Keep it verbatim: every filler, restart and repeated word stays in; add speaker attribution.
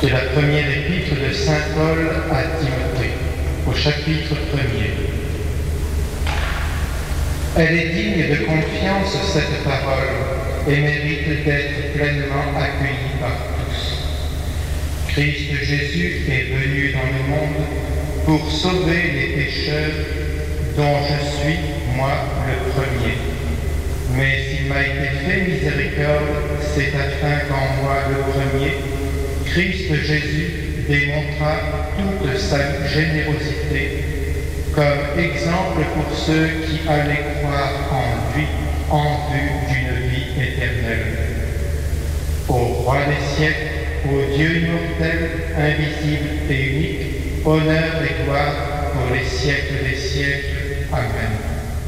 Speaker 1: De la première épître de saint Paul à Timothée, au chapitre premier. Elle est digne de confiance, cette parole, et mérite d'être pleinement accueillie par tous. Christ Jésus est venu dans le monde pour sauver les pécheurs, dont je suis, moi, le premier. Mais s'il m'a été fait miséricorde, c'est afin qu'en moi, le premier, Christ Jésus démontra toute sa générosité comme exemple pour ceux qui allaient croire en lui en vue d'une vie éternelle. Au roi des siècles, au Dieu immortel, invisible et unique, honneur et gloire pour les siècles des siècles. Amen.